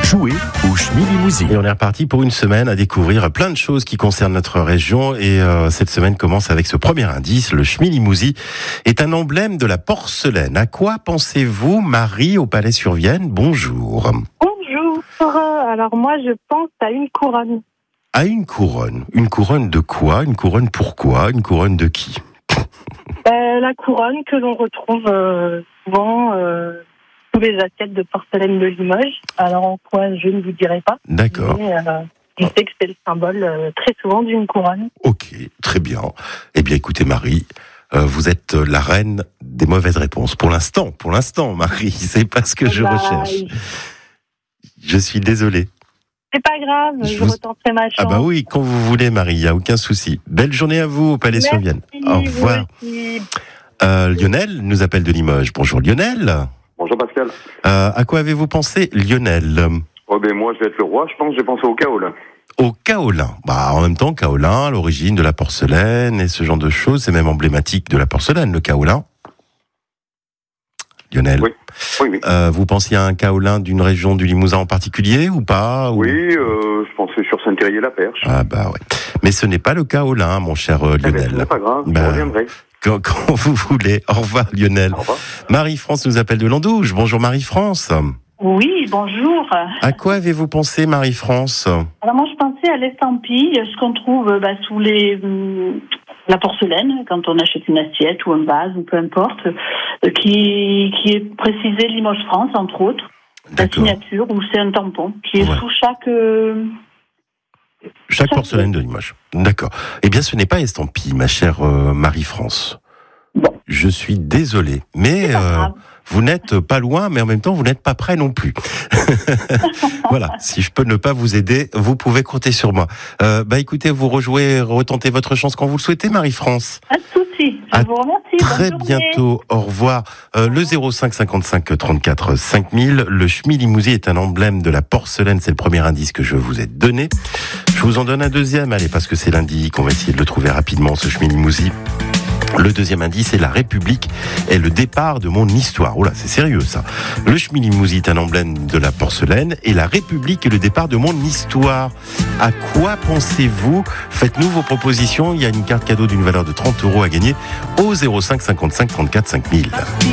Jouer au Schmillimousi. Et on est reparti pour une semaine à découvrir plein de choses qui concernent notre région. Et cette semaine commence avec ce premier indice. Le Schmillimousi est un emblème de la porcelaine. À quoi pensez-vous, Marie, au Palais-sur-Vienne? Bonjour. Bonjour. Alors moi, je pense à une couronne. À une couronne. Une couronne de quoi? Une couronne pourquoi? Une couronne de qui? La couronne que l'on retrouve souvent sous les assiettes de porcelaine de Limoges. Alors en quoi, je ne vous dirai pas. D'accord. Mais je sais que c'est le symbole très souvent d'une couronne. Ok, très bien. Eh bien, écoutez, Marie, vous êtes la reine des mauvaises réponses. Pour l'instant, Marie, c'est pas ce que je recherche. Je suis désolé. C'est pas grave, je retenterai ma chance. Ah bah oui, quand vous voulez, Marie, il n'y a aucun souci. Belle journée à vous au Palais-sur-Vienne. Au revoir. Lionel nous appelle de Limoges. Bonjour Lionel. Bonjour Pascal. À quoi avez-vous pensé, Lionel? Moi, je vais être le roi, je pense. J'ai pensé au kaolin. Au kaolin. En même temps, kaolin, à l'origine de la porcelaine et ce genre de choses, c'est même emblématique de la porcelaine, le kaolin. Lionel. Oui. Vous pensiez à un kaolin d'une région du Limousin en particulier ou pas? Oui, je pensais sur Saint-Thierry-la-Perche. Ah bah ouais. Mais ce n'est pas le kaolin, mon cher Lionel. C'est pas grave, je reviendrai. Quand vous voulez. Au revoir Lionel. Au revoir. Marie-France nous appelle de Landouge. Bonjour Marie-France. Oui, bonjour. À quoi avez-vous pensé, Marie-France? Alors moi, je pensais à l'estampille, ce qu'on trouve sous la porcelaine, quand on achète une assiette ou un vase, ou peu importe, qui est précisé Limoges France, entre autres. La signature, ou c'est un tampon, qui est sous chaque porcelaine de Limoges. D'accord. Eh bien, ce n'est pas estampille, ma chère Marie-France. Bon. Je suis désolé, mais vous n'êtes pas loin, mais en même temps, vous n'êtes pas près non plus. Voilà, si je peux ne pas vous aider, vous pouvez compter sur moi. Écoutez, vous retentez votre chance quand vous le souhaitez, Marie-France. Pas de souci, je vous remercie. Très bientôt, au revoir. Le 05 55 34 5000, le Schmillimousi est un emblème de la porcelaine, c'est le premier indice que je vous ai donné. Je vous en donne un deuxième, allez, parce que c'est lundi qu'on va essayer de le trouver rapidement, ce Schmillimousi. Le deuxième indice est la République et le départ de mon histoire. Oh là, c'est sérieux ça. Le Schmillimousi est un emblème de la porcelaine et la République est le départ de mon histoire. À quoi pensez-vous? Faites-nous vos propositions. Il y a une carte cadeau d'une valeur de 30 € à gagner au 05 55 34 5000.